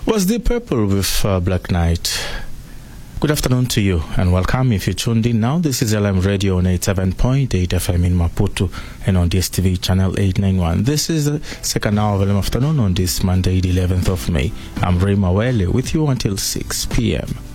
Was Deep Purple with Black Knight. Good afternoon to you and welcome if you tuned in now. This is LM Radio on 87.8 FM in Maputo and on DSTV channel 891. This is the second hour of LM Afternoon on this Monday, the 11th of May. I'm Ray Mawele with you until 6 p.m.